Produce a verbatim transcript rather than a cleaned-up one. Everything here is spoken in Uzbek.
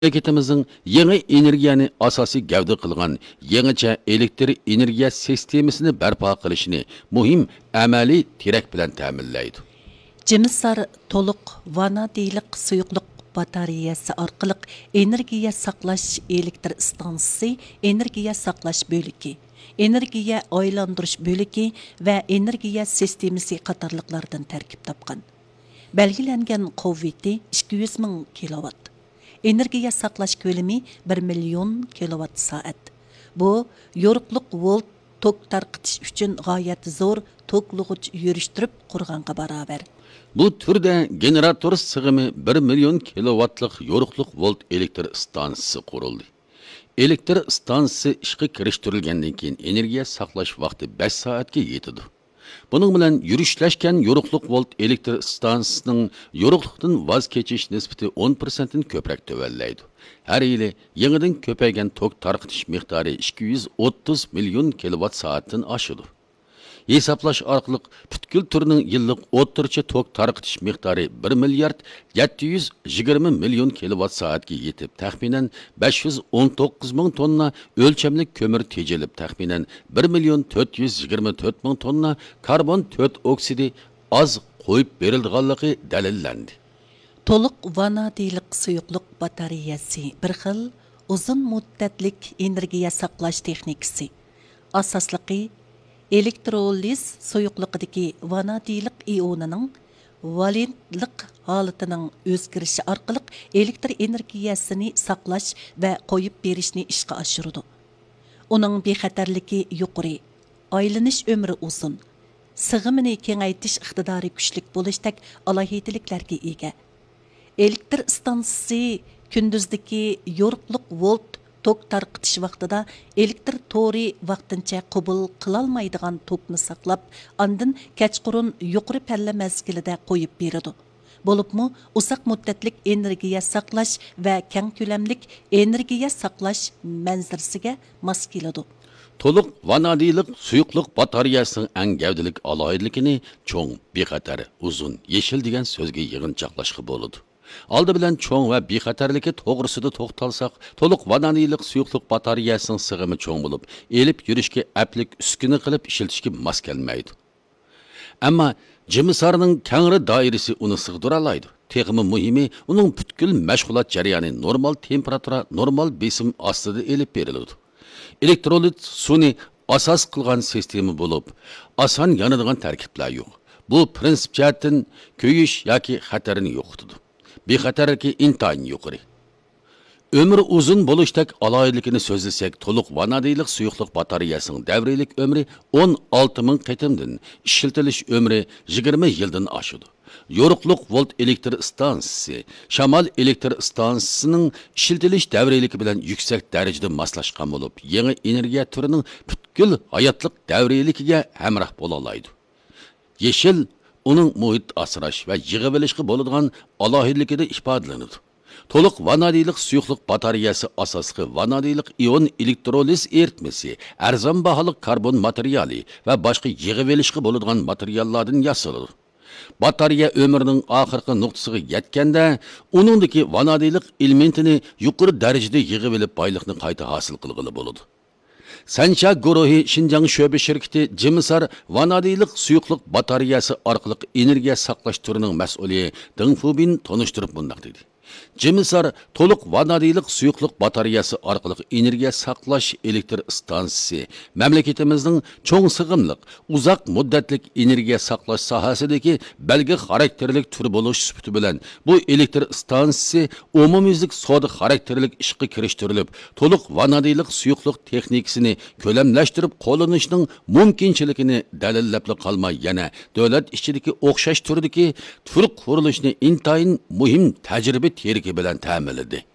Memleketimizin yeni energiyani asosiy gavda qilgan yangicha elektr energiya sistemasini barpo qilishni muhim amaliy terak bilan ta'minlaydi. Jimisar to'liq vanadiylik suyuqlik batareyasi orqali energiya saqlash elektr stansiyasi, energiya saqlash bo'ligi, energiya aylantirish bo'ligi va energiya sistemasi qatorliqlardan tarkib topgan. Belgilangan quvvati ikki yuz ming kilowatt. Energiya saqlash ko'lami bir million kilowatt soat. Bu yoruqliq volt tok tarqitish uchun g'oyat zo'r toklug'ich yurishtirib qurg'anga barobar. Bu turda generator sig'imi bir million kilowattlik yoruqliq volt elektr stansiyasi qurildi. Elektr stansiyasi ishga kirishtirilgandan keyin energiya saqlash vaqti besh soatga yetadi. Bunun bilan yurishlaşken yoruqliq volt elektr stansiyasining yoruqliqdan vaz kechish nisbati o'n prosentdan ko'proq tövellaydi. Har yili yangidan ko'paygan tok tarqitish miqdori ikki yuz o'ttiz million kilowatt soatdan oshadi. Hesaplash orqali butkul turning yillik o'rtacha tok tarqitish miqdori bir milliard yetti yuz yigirma million kilowatt soatga yetib, taxminan besh yuz o'n to'qqiz ming tonna o'lchamli ko'mir tejilib, taxminan bir million to'rt yuz yigirma to'rt ming tonna karbon to'rt oksidi az qo'yib berilganligi dalillandi. To'liq vanadiylik suyuqlik batareyasi bir xil uzun muddatlik energiya saqlash texnikasi. Asosligi elektroliz suyuqliqidagi vanadiylik ionining valentlik holatining o'zgarishi orqali elektr energiyasini saqlash va qo'yib berishni ishga oshiradi. Uning bexatarligi yuqori, aylanish umri uzun, sig'imini kengaytirish iqtidori kuchli bo'lishdek alohidliklarga ega. Elektr stansiyasi kunduzdagi yoruqliq volt tok tarqitish vaqtida elektr tori vaqtincha qabul qilolmaydigan tokni saqlab, andin kechqurun yuqori palla mezgilida qo'yib beradi. Bo'libmi, uzoq muddatlik energiya saqlash va keng ko'lamlik energiya saqlash manzarasiga mos keladi. To'liq vanadiylik suyuqliq batareyasining eng gavdalik alohidligini cho'ng, bexatar, uzun, yeshil degan so'zga yig'inchoqlashga bo'ladi. Aldı bilan cho'ng va bexatarligi to'g'risida to'xtalsak, to'liq vanadiylik suyuqliq batareyasining sig'imi cho'ng bo'lib, elib yurishga aplik uskuna qilib ishlatishga mos kelmaydi. Ammo jimisarning kengri doirasi uni sig'dira oladi. Texmi muhimi, uning butkul mashg'ulot jarayoni normal temperatura, normal besim ostida elib beriladi. Elektrolit suvni asos qilgan sistema bo'lib, oson yonadigan tarkiblar yo'q. Bu prinsip jihatdan ko'yish yoki xatarini yo'qotadi. Bexatarligi intayin yuqori. Ömrü uzun bo'lishdak alohidligini so'zlasak, to'liq vanadiylik suyuqliq batareyasining davriylik ömrü o'n olti ming qatimdan, ishlatilish ömrü yigirma yildan oshadi. Yoruqliq volt elektr stansiyasi, shamol elektr stansiyasining ishlatilish davriyligi bilan yuksak darajada moslashgan bo'lib, yangi energiya turining butkul hayotlik davriyligiga hamroh bo'la oladi. Yeshil uning muhit asrash va yig'ib olishga bo'ladigan alohidligida ifodalanadi. To'liq vanadiylik suyuqliq batareyasi asosli vanadiylik ion elektroliz eritmasi, arzon baholi karbon materiali va boshqa yig'ib olishga bo'ladigan materiallardan yasaladi. Batareya ömrünün oxirgi nuqtasiga yetganda, uningdagi vanadiylik elementini yuqori darajada yig'ib olib boylikni qayta hosil qilgili bo'ladi. Sancha guruhi Şinjan sho'ba shirkati Jimisar vanadiylik suyuqliq batareyasi orqali energiya saqlash turining mas'uli Deng Fubin tanishtirib bunday dedi. Jimisar to'liq vanadiylik suyuqliq batareyasi orqali energiya saqlash elektr stansiyasi mamlakatimizning cho'ng sig'imliq, uzoq muddatlik energiya saqlash sohasidagi belgi xarakterlik turi bo'lish sifati bilan bu elektr stansiyasi umumyuzlik soda xarakterlik ishga kirishtirilib, to'liq vanadiylik suyuqliq texnikasini ko'lamlashtirib qo'llanishning mumkinchiligini dalillab qolmay, yana davlat ichidagi o'xshash turdagi turk qurilishni intayin muhim tajriba teriki bilan ta'minladi.